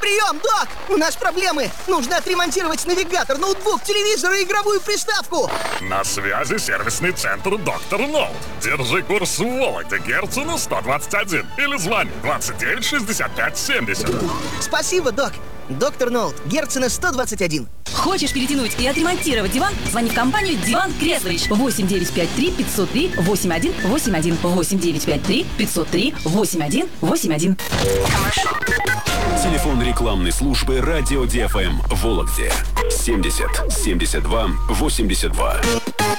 Прием, док! У нас проблемы! Нужно отремонтировать навигатор, ноутбук, телевизор и игровую приставку! На связи сервисный центр «Доктор Ноут». Держи курс в Вологде, Герцена 121. Или звони 29 65 70. Спасибо, док! Доктор Ноут, Герцена 121. Хочешь перетянуть и отремонтировать диван? Звони в компанию «Диван Креслович». 8953 503 8181. 8953 503 8181. Телефон рекламной службы «Радио ДФМ» в Вологде. 70 72 82.